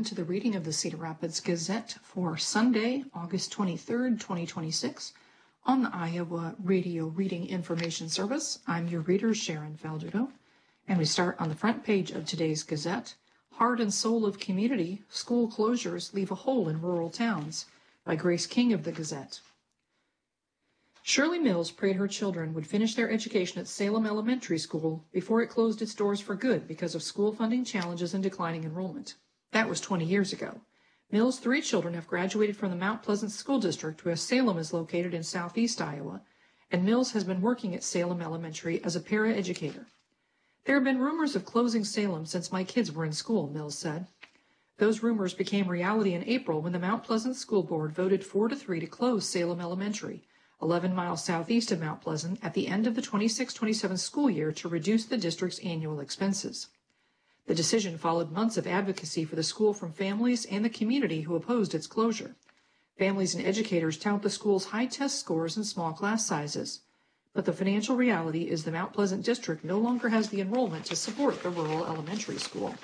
welcome to the reading of the Cedar Rapids Gazette for Sunday, August 23rd, 2026, on the Iowa Radio Reading Information Service. I'm your reader, Sharon Faldudo, and we start on the front page of today's Gazette. Heart and Soul of Community, School Closures Leave a Hole in Rural Towns, by Grace King of the Gazette. Shirley Mills prayed her children would finish their education at Salem Elementary School before it closed its doors for good because of school funding challenges and declining enrollment. That was 20 years ago. Mills' 3 children have graduated from the Mount Pleasant School District, where Salem is located in southeast Iowa, and Mills has been working at Salem Elementary as a para-educator. There have been rumors of closing Salem since my kids were in school, Mills said. Those rumors became reality in April when the Mount Pleasant School Board voted 4-3 to close Salem Elementary, 11 miles southeast of Mount Pleasant, at the end of the 26-27 school year to reduce the district's annual expenses. The decision followed months of advocacy for the school from families and the community who opposed its closure. Families and educators tout the school's high test scores and small class sizes. But the financial reality is the Mount Pleasant district no longer has the enrollment to support the rural elementary school.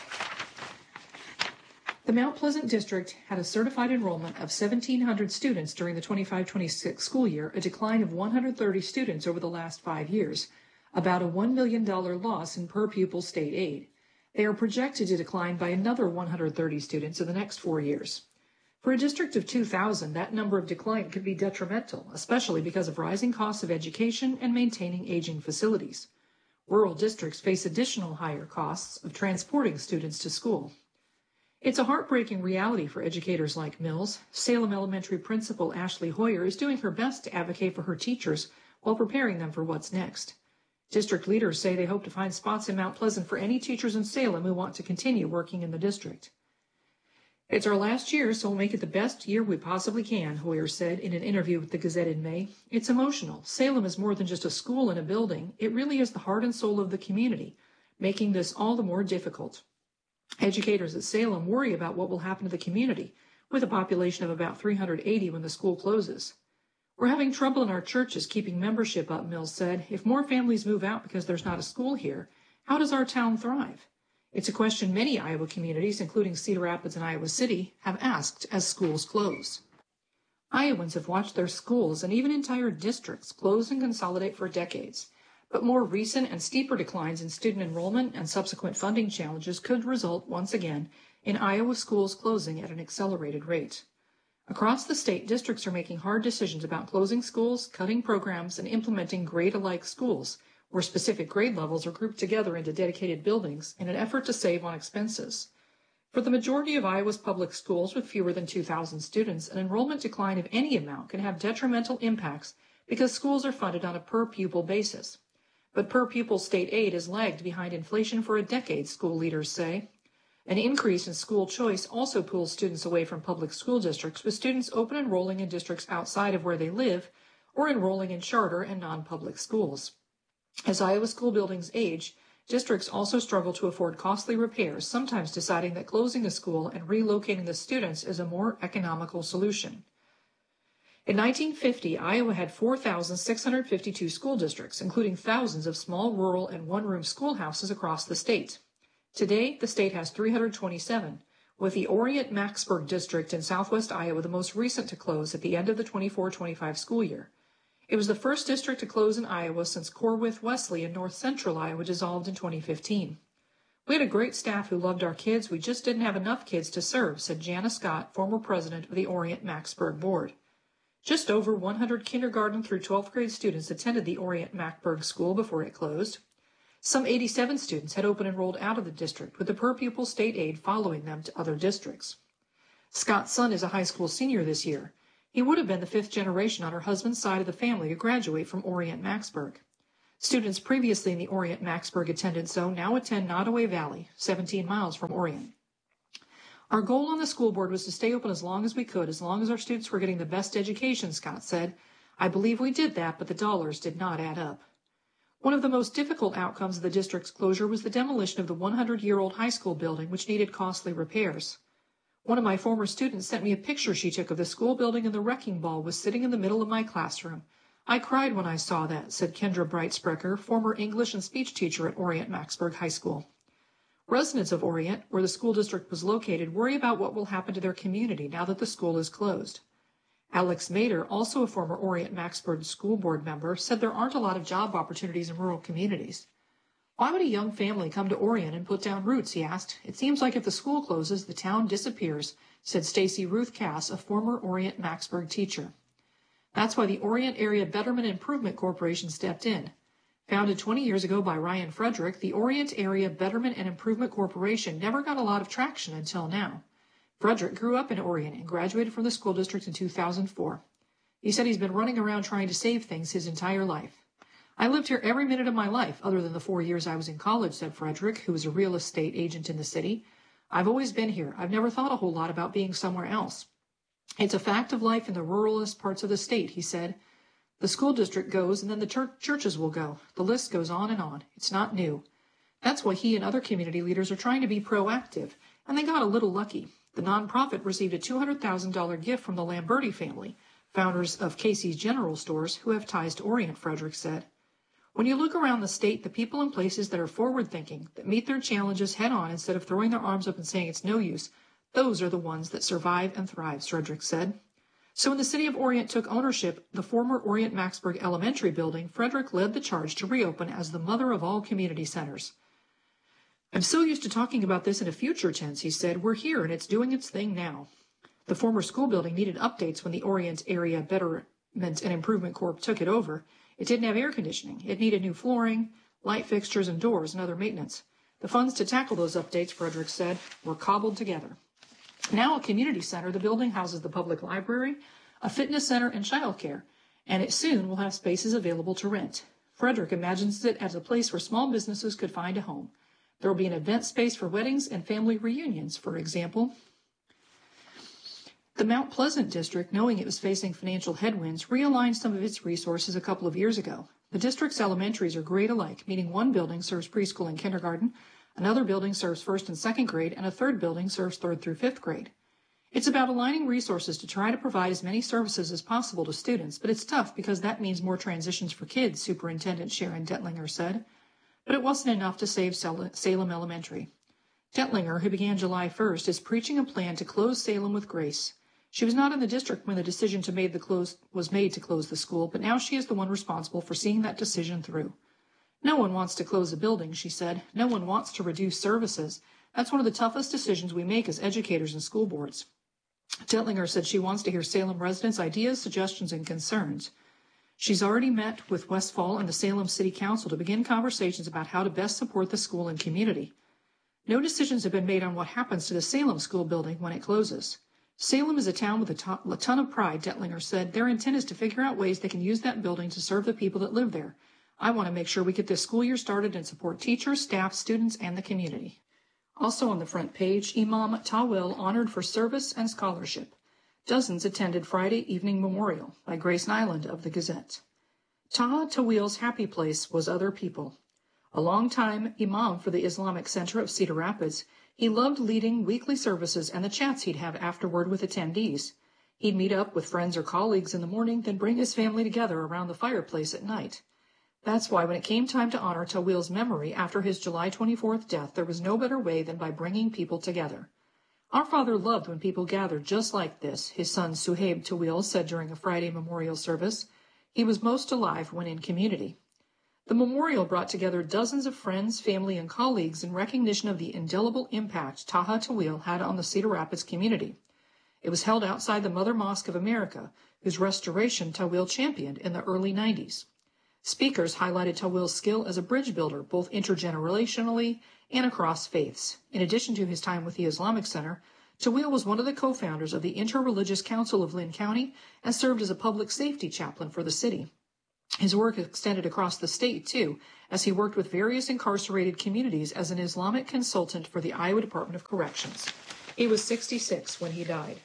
The Mount Pleasant district had a certified enrollment of 1,700 students during the 25-26 school year, a decline of 130 students over the last 5 years, about a $1 million loss in per-pupil state aid. They are projected to decline by another 130 students in the next 4 years. For a district of 2,000, that number of decline could be detrimental, especially because of rising costs of education and maintaining aging facilities. Rural districts face additional higher costs of transporting students to school. It's a heartbreaking reality for educators like Mills. Salem Elementary Principal Ashley Hoyer is doing her best to advocate for her teachers while preparing them for what's next. District leaders say they hope to find spots in Mount Pleasant for any teachers in Salem who want to continue working in the district. It's our last year, so we'll make it the best year we possibly can, Hoyer said in an interview with the Gazette in May. It's emotional. Salem is more than just a school and a building. It really is the heart and soul of the community, making this all the more difficult. Educators at Salem worry about what will happen to the community, with a population of about 380 when the school closes. We're having trouble in our churches keeping membership up, Mills said. If more families move out because there's not a school here, how does our town thrive? It's a question many Iowa communities, including Cedar Rapids and Iowa City, have asked as schools close. Iowans have watched their schools and even entire districts close and consolidate for decades, but more recent and steeper declines in student enrollment and subsequent funding challenges could result once again in Iowa schools closing at an accelerated rate. Across the state, districts are making hard decisions about closing schools, cutting programs, and implementing grade-alike schools, where specific grade levels are grouped together into dedicated buildings in an effort to save on expenses. For the majority of Iowa's public schools with fewer than 2,000 students, an enrollment decline of any amount can have detrimental impacts because schools are funded on a per-pupil basis. But per-pupil state aid has lagged behind inflation for a decade, school leaders say. An increase in school choice also pulls students away from public school districts, with students open enrolling in districts outside of where they live or enrolling in charter and non-public schools. As Iowa school buildings age, districts also struggle to afford costly repairs, sometimes deciding that closing a school and relocating the students is a more economical solution. In 1950, Iowa had 4,652 school districts, including thousands of small rural and one-room schoolhouses across the state. Today, the state has 327, with the Orient-Macksburg district in southwest Iowa the most recent to close at the end of the 24-25 school year. It was the first district to close in Iowa since Corwith Wesley in north central Iowa dissolved in 2015. We had a great staff who loved our kids. We just didn't have enough kids to serve, said Jana Scott, former president of the Orient-Macksburg board. Just over 100 kindergarten through 12th grade students attended the Orient-Macksburg school before it closed. Some 87 students had open enrolled out of the district, with the per-pupil state aid following them to other districts. Scott's son is a high school senior this year. He would have been the 5th generation on her husband's side of the family to graduate from Orient-Macksburg. Students previously in the Orient-Macksburg attendance zone now attend Nottoway Valley, 17 miles from Orient. Our goal on the school board was to stay open as long as we could, as long as our students were getting the best education, Scott said. I believe we did that, but the dollars did not add up. One of the most difficult outcomes of the district's closure was the demolition of the 100-year-old high school building, which needed costly repairs. One of my former students sent me a picture she took of the school building, and the wrecking ball was sitting in the middle of my classroom. I cried when I saw that, said Kendra Breitsprecher, former English and speech teacher at Orient-Macksburg High School. Residents of Orient, where the school district was located, worry about what will happen to their community now that the school is closed. Alex Mader, also a former Orient-Macksburg school board member, said there aren't a lot of job opportunities in rural communities. Why would a young family come to Orient and put down roots, he asked. It seems like if the school closes, the town disappears, said Stacy Ruth Cass, a former Orient-Macksburg teacher. That's why the Orient Area Betterment Improvement Corporation stepped in. Founded 20 years ago by Ryan Frederick, the Orient Area Betterment and Improvement Corporation never got a lot of traction until now. Frederick grew up in Orient and graduated from the school district in 2004. He said he's been running around trying to save things his entire life. I lived here every minute of my life, other than the 4 years I was in college, said Frederick, who was a real estate agent in the city. I've always been here. I've never thought a whole lot about being somewhere else. It's a fact of life in the ruralist parts of the state, he said. The school district goes, and then the churches will go. The list goes on and on. It's not new. That's why he and other community leaders are trying to be proactive, and they got a little lucky. The nonprofit received a $200,000 gift from the Lamberti family, founders of Casey's General Stores, who have ties to Orient, Frederick said. When you look around the state, the people in places that are forward-thinking, that meet their challenges head-on instead of throwing their arms up and saying it's no use, those are the ones that survive and thrive, Frederick said. So when the city of Orient took ownership of the former Orient-Macksburg Elementary building, Frederick led the charge to reopen as the mother of all community centers. I'm so used to talking about this in a future tense, he said. We're here, and it's doing its thing now. The former school building needed updates when the Orient Area Betterment and Improvement Corp took it over. It didn't have air conditioning. It needed new flooring, light fixtures, and doors, and other maintenance. The funds to tackle those updates, Frederick said, were cobbled together. Now a community center, the building houses the public library, a fitness center, and childcare, and it soon will have spaces available to rent. Frederick imagines it as a place where small businesses could find a home. There will be an event space for weddings and family reunions, for example. The Mount Pleasant district, knowing it was facing financial headwinds, realigned some of its resources a couple of years ago. The district's elementaries are grade alike, meaning one building serves preschool and kindergarten, another building serves first and second grade, and a third building serves third through fifth grade. It's about aligning resources to try to provide as many services as possible to students, but it's tough because that means more transitions for kids, Superintendent Sharon Detlinger said. But it wasn't enough to save Salem Elementary. Detlinger, who began July 1st, is preaching a plan to close Salem with grace. She was not in the district when the decision was made to close the school, but now she is the one responsible for seeing that decision through. No one wants to close a building, she said. No one wants to reduce services. That's one of the toughest decisions we make as educators and school boards. Detlinger said she wants to hear Salem residents' ideas, suggestions, and concerns. She's already met with Westfall and the Salem City Council to begin conversations about how to best support the school and community. No decisions have been made on what happens to the Salem school building when it closes. Salem is a town with a ton of pride, Detlinger said. Their intent is to figure out ways they can use that building to serve the people that live there. I want to make sure we get this school year started and support teachers, staff, students, and the community. Also on the front page, Imam Tawil honored for service and scholarship. Dozens attended Friday evening memorial by Grace Nyland of the Gazette. Taha Tawil's happy place was other people. A long-time imam for the Islamic Center of Cedar Rapids, he loved leading weekly services and the chats he'd have afterward with attendees. He'd meet up with friends or colleagues in the morning, then bring his family together around the fireplace at night. That's why when it came time to honor Tawil's memory after his July 24th death, there was no better way than by bringing people together. Our father loved when people gathered just like this, his son Suhaib Tawil said during a Friday memorial service. He was most alive when in community. The memorial brought together dozens of friends, family, and colleagues in recognition of the indelible impact Taha Tawil had on the Cedar Rapids community. It was held outside the Mother Mosque of America, whose restoration Tawil championed in the early 90s. Speakers highlighted Tawil's skill as a bridge builder, both intergenerationally and across faiths. In addition to his time with the Islamic Center, Tawil was one of the co-founders of the Interreligious Council of Lynn County and served as a public safety chaplain for the city. His work extended across the state, too, as he worked with various incarcerated communities as an Islamic consultant for the Iowa Department of Corrections. He was 66 when he died.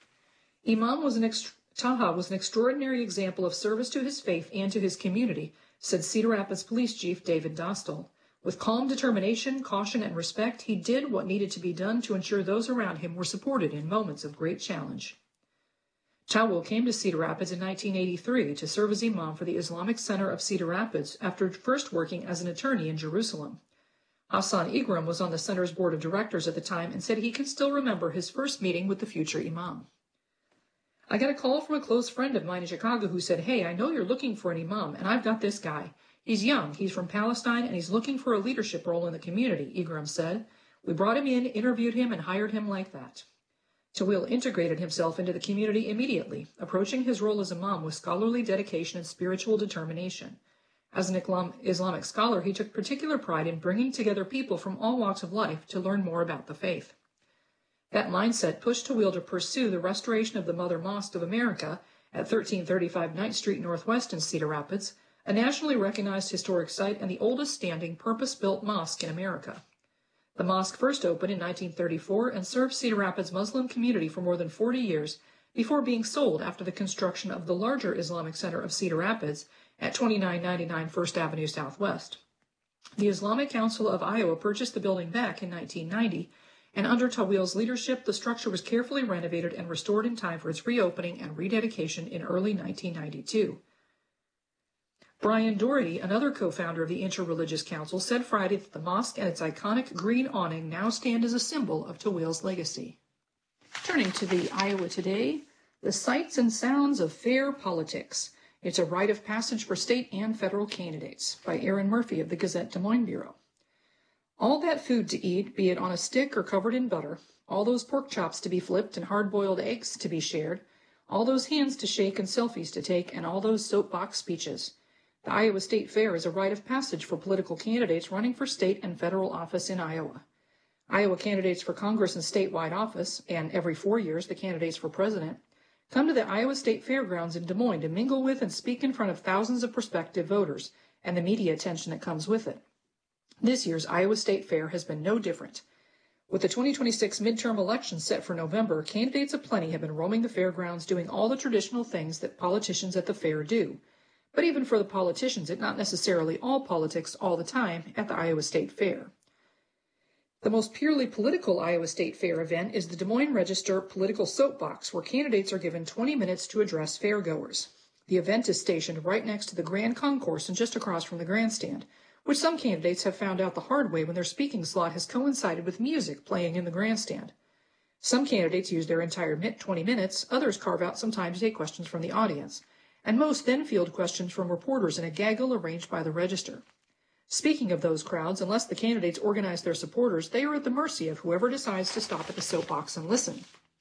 Taha was an extraordinary example of service to his faith and to his community, said Cedar Rapids Police Chief David Dostal. With calm determination, caution, and respect, he did what needed to be done to ensure those around him were supported in moments of great challenge. Tawil came to Cedar Rapids in 1983 to serve as imam for the Islamic Center of Cedar Rapids after first working as an attorney in Jerusalem. Hassan Igram was on the center's board of directors at the time and said he could still remember his first meeting with the future imam. I got a call from a close friend of mine in Chicago who said, "Hey, I know you're looking for an imam, and I've got this guy. He's young, he's from Palestine, and he's looking for a leadership role in the community," Igram said. "We brought him in, interviewed him, and hired him like that." Tawil integrated himself into the community immediately, approaching his role as imam with scholarly dedication and spiritual determination. As an Islamic scholar, he took particular pride in bringing together people from all walks of life to learn more about the faith. That mindset pushed Tawil to pursue the restoration of the Mother Mosque of America at 1335 9th Street Northwest in Cedar Rapids, a nationally recognized historic site and the oldest standing purpose-built mosque in America. The mosque first opened in 1934 and served Cedar Rapids' Muslim community for more than 40 years before being sold after the construction of the larger Islamic Center of Cedar Rapids at 2999 First Avenue Southwest. The Islamic Council of Iowa purchased the building back in 1990, and under Tawil's leadership, the structure was carefully renovated and restored in time for its reopening and rededication in early 1992. Brian Doherty, another co-founder of the Interreligious Council, said Friday that the mosque and its iconic green awning now stand as a symbol of Tawil's legacy. Turning to the Iowa Today, the sights and sounds of fair politics. It's a rite of passage for state and federal candidates, by Aaron Murphy of the Gazette Des Moines Bureau. All that food to eat, be it on a stick or covered in butter, all those pork chops to be flipped and hard-boiled eggs to be shared, all those hands to shake and selfies to take, and all those soapbox speeches. The Iowa State Fair is a rite of passage for political candidates running for state and federal office in Iowa. Iowa candidates for Congress and statewide office, and every 4 years the candidates for president, come to the Iowa State Fairgrounds in Des Moines to mingle with and speak in front of thousands of prospective voters and the media attention that comes with it. This year's Iowa State Fair has been no different. With the 2026 midterm elections set for November, candidates aplenty have been roaming the fairgrounds doing all the traditional things that politicians at the fair do. But even for the politicians, it's not necessarily all politics all the time at the Iowa State Fair. The most purely political Iowa State Fair event is the Des Moines Register Political Soapbox, where candidates are given 20 minutes to address fairgoers. The event is stationed right next to the Grand Concourse and just across from the grandstand, which some candidates have found out the hard way when their speaking slot has coincided with music playing in the grandstand. Some candidates use their entire 20 minutes, others carve out some time to take questions from the audience, and most then field questions from reporters in a gaggle arranged by the Register. Speaking of those crowds, unless the candidates organize their supporters, they are at the mercy of whoever decides to stop at the soapbox and listen.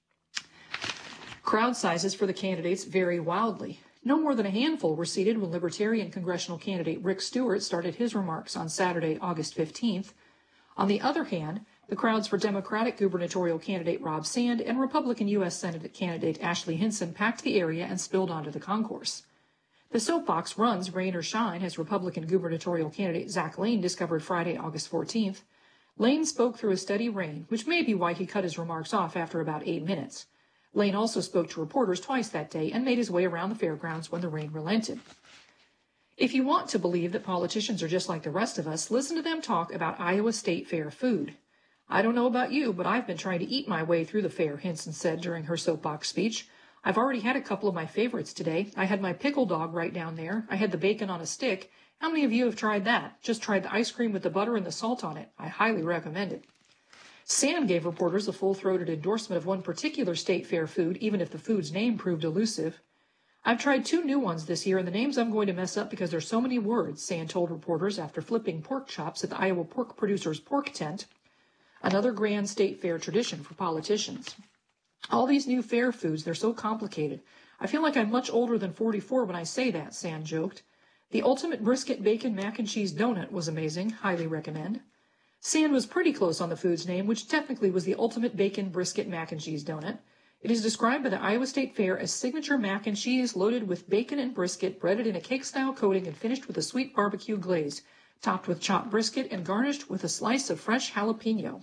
Crowd sizes for the candidates vary wildly. No more than a handful were seated when Libertarian congressional candidate Rick Stewart started his remarks on Saturday, August 15th. On the other hand, the crowds for Democratic gubernatorial candidate Rob Sand and Republican U.S. Senate candidate Ashley Hinson packed the area and spilled onto the concourse. The soapbox runs rain or shine, as Republican gubernatorial candidate Zach Lane discovered Friday, August 14th. Lane spoke through a steady rain, which may be why he cut his remarks off after about 8 minutes. Lane also spoke to reporters twice that day and made his way around the fairgrounds when the rain relented. If you want to believe that politicians are just like the rest of us, listen to them talk about Iowa State Fair food. "I don't know about you, but I've been trying to eat my way through the fair," Hinson said during her soapbox speech. "I've already had a couple of my favorites today. I had my pickle dog right down there. I had the bacon on a stick. How many of you have tried that? Just tried the ice cream with the butter and the salt on it. I highly recommend it." Sand gave reporters a full-throated endorsement of one particular state fair food, even if the food's name proved elusive. "I've tried 2 new ones this year, and the names I'm going to mess up because there's so many words," Sand told reporters after flipping pork chops at the Iowa Pork Producers Pork Tent, another grand state fair tradition for politicians. "All these new fair foods, they're so complicated. I feel like I'm much older than 44 when I say that," Sand joked. "The ultimate brisket bacon mac and cheese donut was amazing. Highly recommend." Sand was pretty close on the food's name, which technically was the ultimate bacon brisket mac and cheese donut. It is described by the Iowa State Fair as signature mac and cheese loaded with bacon and brisket, breaded in a cake-style coating and finished with a sweet barbecue glaze, topped with chopped brisket and garnished with a slice of fresh jalapeno.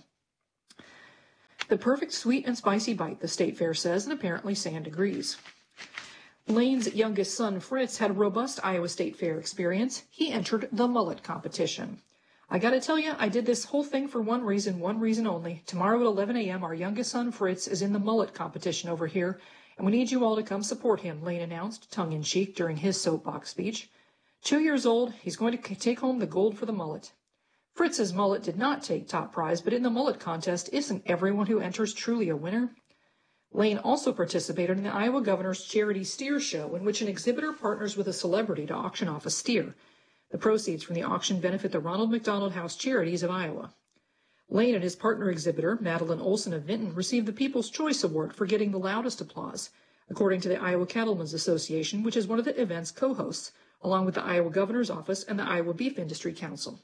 The perfect sweet and spicy bite, the State Fair says, and apparently Sand agrees. Lane's youngest son, Fritz, had a robust Iowa State Fair experience. He entered the mullet competition. "I gotta tell you, I did this whole thing for one reason only. Tomorrow at 11 a.m., our youngest son, Fritz, is in the mullet competition over here, and we need you all to come support him," Lane announced, tongue-in-cheek, during his soapbox speech. 2 years old, he's going to take home the gold for the mullet. Fritz's mullet did not take top prize, but in the mullet contest, isn't everyone who enters truly a winner? Lane also participated in the Iowa governor's charity steer show, in which an exhibitor partners with a celebrity to auction off a steer. The proceeds from the auction benefit the Ronald McDonald House Charities of Iowa. Lane and his partner exhibitor, Madeline Olson of Vinton, received the People's Choice Award for getting the loudest applause, according to the Iowa Cattlemen's Association, which is one of the event's co-hosts, along with the Iowa Governor's Office and the Iowa Beef Industry Council.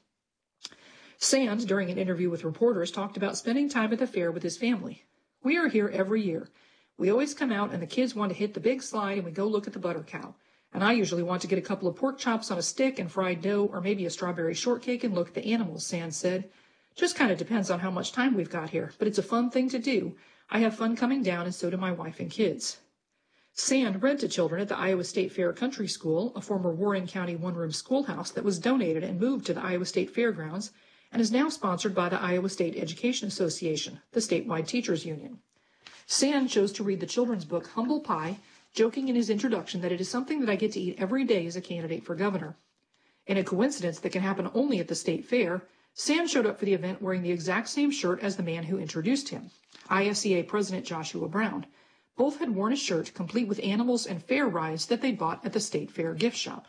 Sand, during an interview with reporters, talked about spending time at the fair with his family. We are here every year. We always come out and the kids want to hit the big slide and we go look at the butter cow. And I usually want to get a couple of pork chops on a stick and fried dough or maybe a strawberry shortcake and look at the animals, Sand said. Just kind of depends on how much time we've got here, but it's a fun thing to do. I have fun coming down and so do my wife and kids. Sand read to children at the Iowa State Fair Country School, a former Warren County one-room schoolhouse that was donated and moved to the Iowa State Fairgrounds and is now sponsored by the Iowa State Education Association, the statewide teachers union. Sand chose to read the children's book Humble Pie, joking in his introduction that it is something that I get to eat every day as a candidate for governor. In a coincidence that can happen only at the state fair, Sand showed up for the event wearing the exact same shirt as the man who introduced him, ISEA President Joshua Brown. Both had worn a shirt complete with animals and fair rides that they bought at the state fair gift shop.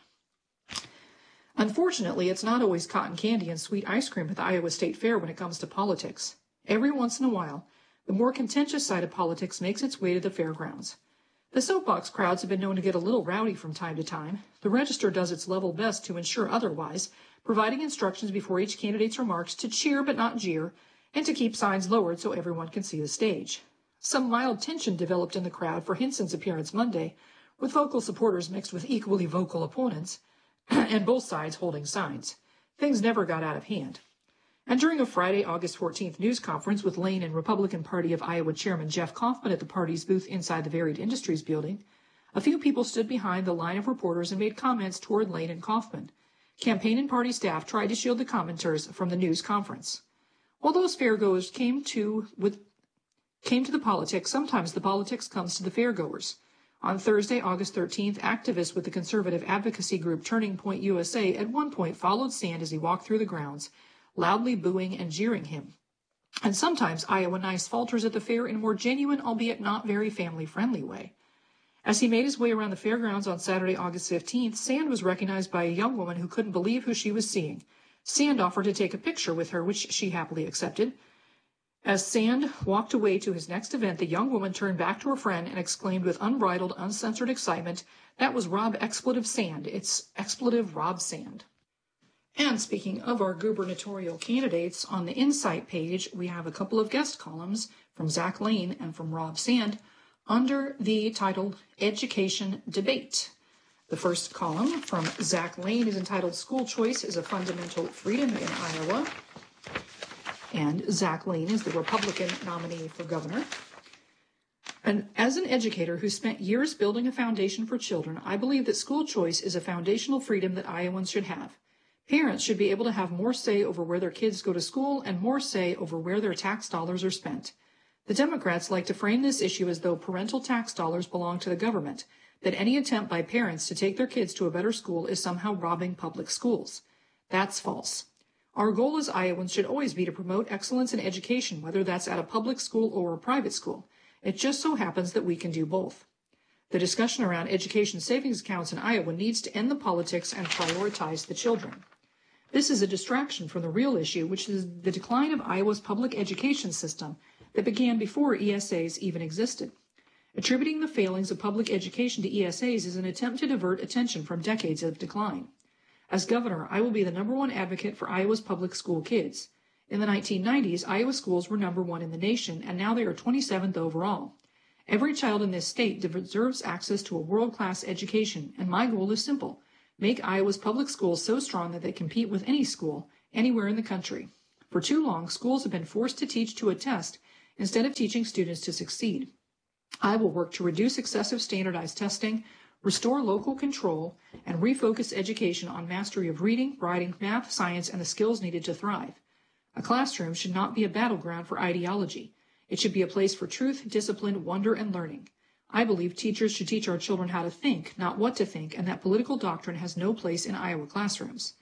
Unfortunately, it's not always cotton candy and sweet ice cream at the Iowa State Fair when it comes to politics. Every once in a while, the more contentious side of politics makes its way to the fairgrounds. The soapbox crowds have been known to get a little rowdy from time to time. The Register does its level best to ensure otherwise, providing instructions before each candidate's remarks to cheer but not jeer, and to keep signs lowered so everyone can see the stage. Some mild tension developed in the crowd for Hinson's appearance Monday, with vocal supporters mixed with equally vocal opponents, and both sides holding signs. Things never got out of hand. And during a Friday, August 14th news conference with Lane and Republican Party of Iowa Chairman Jeff Kaufman at the party's booth inside the Varied Industries building, a few people stood behind the line of reporters and made comments toward Lane and Kaufman. Campaign and party staff tried to shield the commenters from the news conference. While those fairgoers came to the politics, sometimes the politics comes to the fairgoers. On Thursday, August 13th, activists with the conservative advocacy group Turning Point USA at one point followed Sand as he walked through the grounds, loudly booing and jeering him. And sometimes Iowa Nice falters at the fair in a more genuine, albeit not very family-friendly way. As he made his way around the fairgrounds on Saturday, August 15th, Sand was recognized by a young woman who couldn't believe who she was seeing. Sand offered to take a picture with her, which she happily accepted. As Sand walked away to his next event, the young woman turned back to her friend and exclaimed with unbridled, uncensored excitement, "That was Rob Expletive Sand. It's Expletive Rob Sand." And speaking of our gubernatorial candidates, on the Insight page, we have a couple of guest columns from Zach Lane and from Rob Sand under the title Education Debate. The first column from Zach Lane is entitled School Choice is a Fundamental Freedom in Iowa. And Zach Lane is the Republican nominee for governor. And as an educator who spent years building a foundation for children, I believe that school choice is a foundational freedom that Iowans should have. Parents should be able to have more say over where their kids go to school and more say over where their tax dollars are spent. The Democrats like to frame this issue as though parental tax dollars belong to the government, that any attempt by parents to take their kids to a better school is somehow robbing public schools. That's false. Our goal as Iowans should always be to promote excellence in education, whether that's at a public school or a private school. It just so happens that we can do both. The discussion around education savings accounts in Iowa needs to end the politics and prioritize the children. This is a distraction from the real issue, which is the decline of Iowa's public education system that began before ESAs even existed. Attributing the failings of public education to ESAs is an attempt to divert attention from decades of decline. As governor, I will be the #1 advocate for Iowa's public school kids. In the 1990s, Iowa schools were #1 in the nation, and now they are 27th overall. Every child in this state deserves access to a world-class education, and my goal is simple: make Iowa's public schools so strong that they compete with any school, anywhere in the country. For too long, schools have been forced to teach to a test instead of teaching students to succeed. I will work to reduce excessive standardized testing, restore local control, and refocus education on mastery of reading, writing, math, science, and the skills needed to thrive. A classroom should not be a battleground for ideology. It should be a place for truth, discipline, wonder, and learning. I believe teachers should teach our children how to think, not what to think, and that political doctrine has no place in Iowa classrooms.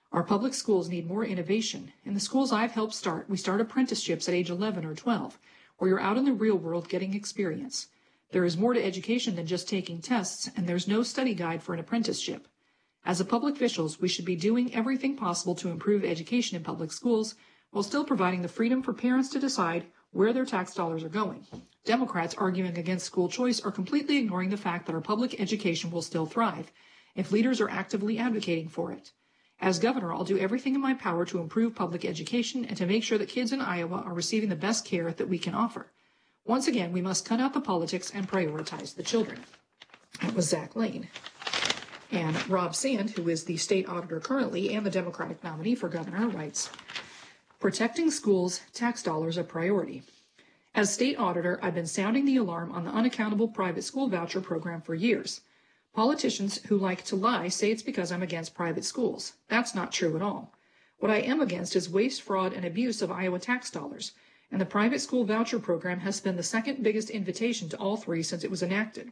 Our public schools need more innovation. In the schools I've helped start, we start apprenticeships at age 11 or 12, where you're out in the real world getting experience. There is more to education than just taking tests, and there's no study guide for an apprenticeship. As public officials, we should be doing everything possible to improve education in public schools while still providing the freedom for parents to decide where their tax dollars are going. Democrats arguing against school choice are completely ignoring the fact that our public education will still thrive if leaders are actively advocating for it. As governor, I'll do everything in my power to improve public education and to make sure that kids in Iowa are receiving the best care that we can offer. Once again, we must cut out the politics and prioritize the children. That was Zach Lane. And Rob Sand, who is the state auditor currently and the Democratic nominee for governor, writes, protecting schools' tax dollars a priority. As state auditor, I've been sounding the alarm on the unaccountable private school voucher program for years. Politicians who like to lie say it's because I'm against private schools. That's not true at all. What I am against is waste, fraud, and abuse of Iowa tax dollars, and the private school voucher program has been the second biggest invitation to all three since it was enacted.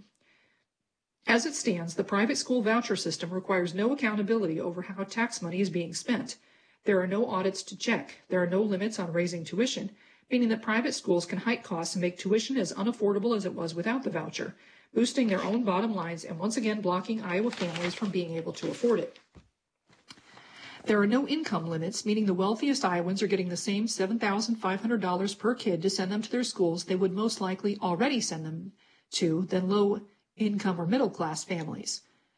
As it stands, the private school voucher system requires no accountability over how tax money is being spent. There are no audits to check. There are no limits on raising tuition, meaning that private schools can hike costs and make tuition as unaffordable as it was without the voucher, boosting their own bottom lines and once again blocking Iowa families from being able to afford it. There are no income limits, meaning the wealthiest Iowans are getting the same $7,500 per kid to send them to their schools they would most likely already send them to than low-income or middle-class families.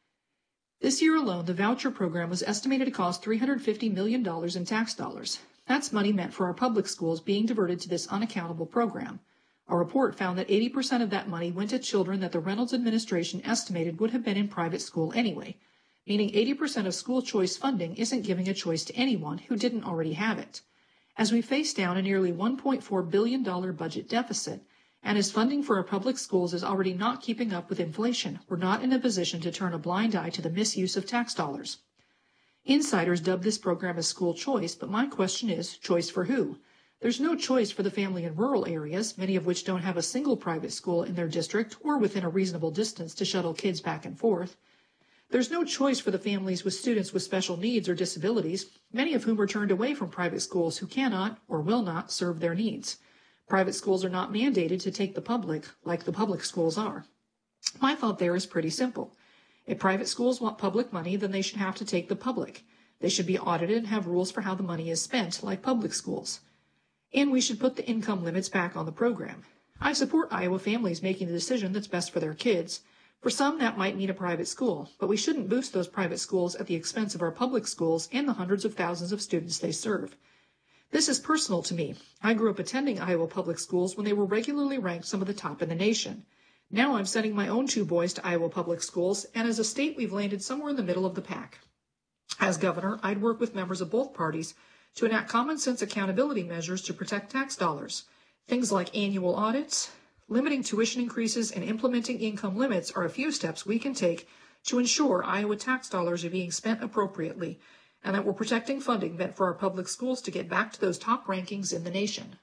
This year alone, the voucher program was estimated to cost $350 million in tax dollars. That's money meant for our public schools being diverted to this unaccountable program. A report found that 80% of that money went to children that the Reynolds administration estimated would have been in private school anyway, meaning 80% of school choice funding isn't giving a choice to anyone who didn't already have it. As we face down a nearly $1.4 billion budget deficit, and as funding for our public schools is already not keeping up with inflation, we're not in a position to turn a blind eye to the misuse of tax dollars. Insiders dub this program as school choice, but my question is, choice for who? There's no choice for the family in rural areas, many of which don't have a single private school in their district or within a reasonable distance to shuttle kids back and forth. There's no choice for the families with students with special needs or disabilities, many of whom are turned away from private schools who cannot or will not serve their needs. Private schools are not mandated to take the public like the public schools are. My thought there is pretty simple. If private schools want public money, then they should have to take the public. They should be audited and have rules for how the money is spent, like public schools. And we should put the income limits back on the program. I support Iowa families making the decision that's best for their kids. For some, that might mean a private school, but we shouldn't boost those private schools at the expense of our public schools and the hundreds of thousands of students they serve. This is personal to me. I grew up attending Iowa public schools when they were regularly ranked some of the top in the nation. Now I'm sending my own two boys to Iowa public schools, and as a state, we've landed somewhere in the middle of the pack. As governor, I'd work with members of both parties to enact common sense accountability measures to protect tax dollars. Things like annual audits, limiting tuition increases, and implementing income limits are a few steps we can take to ensure Iowa tax dollars are being spent appropriately, and that we're protecting funding meant for our public schools to get back to those top rankings in the nation.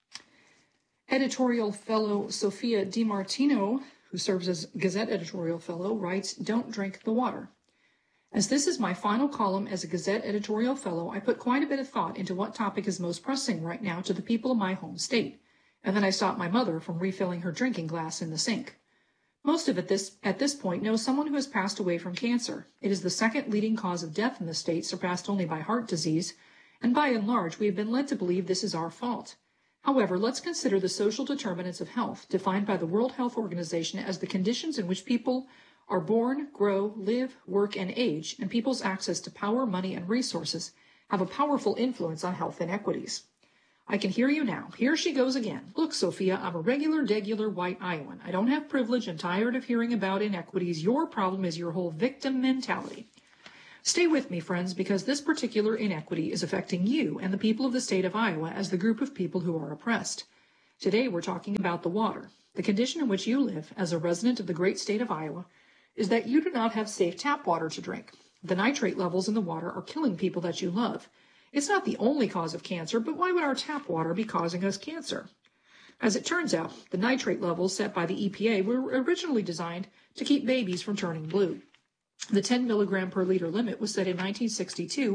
Editorial fellow Sophia DiMartino, who serves as Gazette editorial fellow, writes, "Don't drink the water." As this is my final column as a Gazette editorial fellow, I put quite a bit of thought into what topic is most pressing right now to the people of my home state, and then I stopped my mother from refilling her drinking glass in the sink. Most of it at this point know someone who has passed away from cancer. It is the second leading cause of death in the state, surpassed only by heart disease, and by and large, we have been led to believe this is our fault. However, let's consider the social determinants of health, defined by the World Health Organization as the conditions in which people are born, grow, live, work, and age, and people's access to power, money, and resources have a powerful influence on health inequities. I can hear you now. Here she goes again. Look, Sophia, I'm a regular, degular white Iowan. I don't have privilege and tired of hearing about inequities. Your problem is your whole victim mentality. Stay with me, friends, because this particular inequity is affecting you and the people of the state of Iowa as the group of people who are oppressed. Today, we're talking about the water. The condition in which you live as a resident of the great state of Iowa is that you do not have safe tap water to drink. The nitrate levels in the water are killing people that you love. It's not the only cause of cancer, but why would our tap water be causing us cancer? As it turns out, the nitrate levels set by the EPA were originally designed to keep babies from turning blue. The 10 milligram per liter limit was set in 1962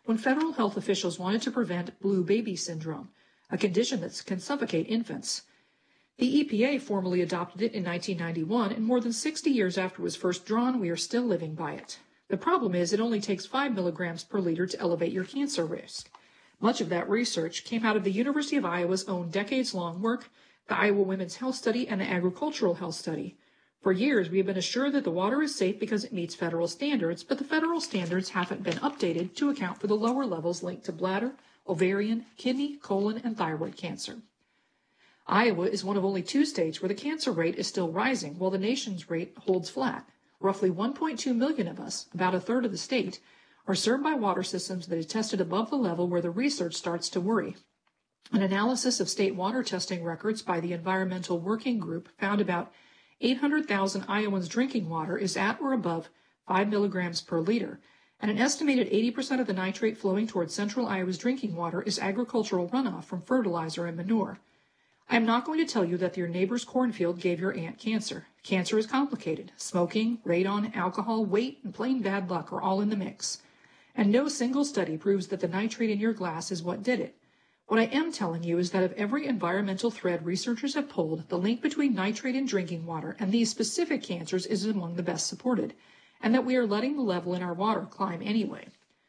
when federal health officials wanted to prevent blue baby syndrome, a condition that can suffocate infants. The EPA formally adopted it in 1991, and more than 60 years after it was first drawn, we are still living by it. The problem is it only takes 5 milligrams per liter to elevate your cancer risk. Much of that research came out of the University of Iowa's own decades-long work, the Iowa Women's Health Study and the Agricultural Health Study. For years, we have been assured that the water is safe because it meets federal standards, but the federal standards haven't been updated to account for the lower levels linked to bladder, ovarian, kidney, colon, and thyroid cancer. Iowa is one of only 2 states where the cancer rate is still rising, while the nation's rate holds flat. Roughly 1.2 million of us, about a third of the state, are served by water systems that are tested above the level where the research starts to worry. An analysis of state water testing records by the Environmental Working Group found about 800,000 Iowans' drinking water is at or above 5 milligrams per liter, and an estimated 80% of the nitrate flowing towards central Iowa's drinking water is agricultural runoff from fertilizer and manure. I am not going to tell you that your neighbor's cornfield gave your aunt cancer. Cancer is complicated. Smoking, radon, alcohol, weight, and plain bad luck are all in the mix. And no single study proves that the nitrate in your glass is what did it. What I am telling you is that of every environmental thread researchers have pulled, the link between nitrate in drinking water and these specific cancers is among the best supported, and that we are letting the level in our water climb anyway.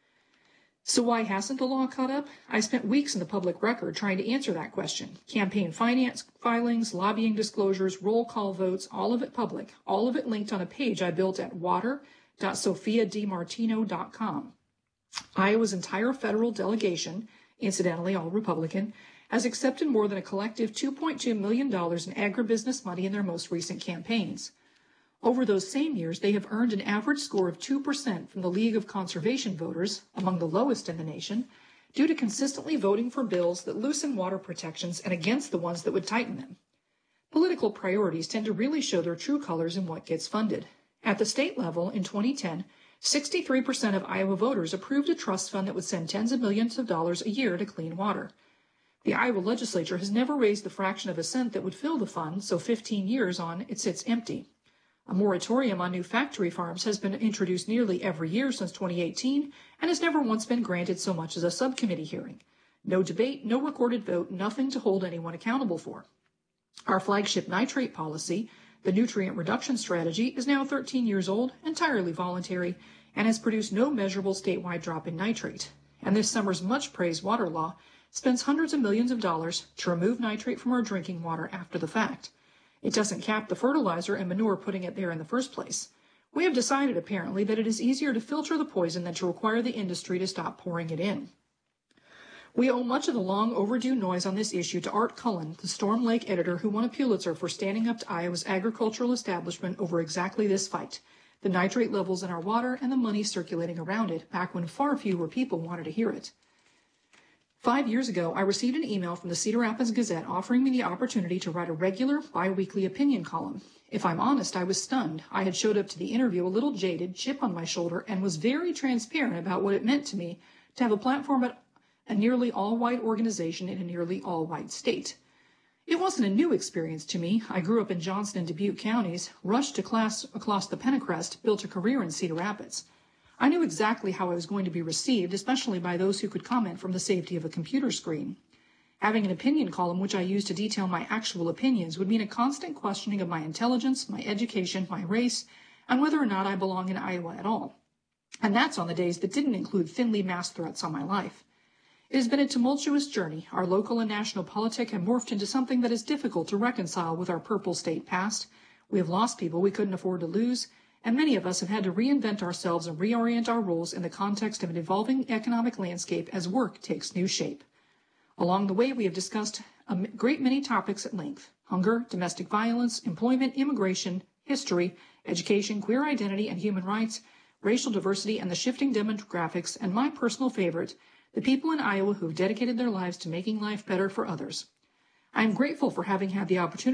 So why hasn't the law caught up? I spent weeks in the public record trying to answer that question. Campaign finance filings, lobbying disclosures, roll call votes, all of it public, all of it linked on a page I built at water.sophiadimartino.com. Iowa's entire federal delegation, incidentally all Republican, has accepted more than a collective $2.2 million in agribusiness money in their most recent campaigns. Over those same years, they have earned an average score of 2% from the League of Conservation Voters, among the lowest in the nation, due to consistently voting for bills that loosen water protections and against the ones that would tighten them. Political priorities tend to really show their true colors in what gets funded. At the state level, in 2010, 63% of Iowa voters approved a trust fund that would send tens of millions of dollars a year to clean water. The Iowa legislature has never raised the fraction of a cent that would fill the fund, so 15 years on, it sits empty. A moratorium on new factory farms has been introduced nearly every year since 2018 and has never once been granted so much as a subcommittee hearing. No debate, no recorded vote, nothing to hold anyone accountable for. Our flagship nitrate policy, the nutrient reduction strategy, is now 13 years old, entirely voluntary, and has produced no measurable statewide drop in nitrate. And this summer's much-praised water law spends hundreds of millions of dollars to remove nitrate from our drinking water after the fact. It doesn't cap the fertilizer and manure putting it there in the first place. We have decided, apparently, that it is easier to filter the poison than to require the industry to stop pouring it in. We owe much of the long overdue noise on this issue to Art Cullen, the Storm Lake editor who won a Pulitzer for standing up to Iowa's agricultural establishment over exactly this fight, the nitrate levels in our water and the money circulating around it, back when far fewer people wanted to hear it. 5 years ago, I received an email from the Cedar Rapids Gazette offering me the opportunity to write a regular, bi-weekly opinion column. If I'm honest, I was stunned. I had showed up to the interview a little jaded, chip on my shoulder, and was very transparent about what it meant to me to have a platform at a nearly all-white organization in a nearly all-white state. It wasn't a new experience to me. I grew up in Johnston and Dubuque counties, rushed to class across the Pennacrest, built a career in Cedar Rapids. I knew exactly how I was going to be received, especially by those who could comment from the safety of a computer screen. Having an opinion column which I use to detail my actual opinions would mean a constant questioning of my intelligence, my education, my race, and whether or not I belong in Iowa at all. And that's on the days that didn't include thinly masked threats on my life. It has been a tumultuous journey. Our local and national politics have morphed into something that is difficult to reconcile with our purple state past. We have lost people we couldn't afford to lose, and many of us have had to reinvent ourselves and reorient our roles in the context of an evolving economic landscape as work takes new shape. Along the way, we have discussed a great many topics at length: hunger, domestic violence, employment, immigration, history, education, queer identity and human rights, racial diversity and the shifting demographics, and my personal favorite, the people in Iowa who have dedicated their lives to making life better for others. I am grateful for having had the opportunity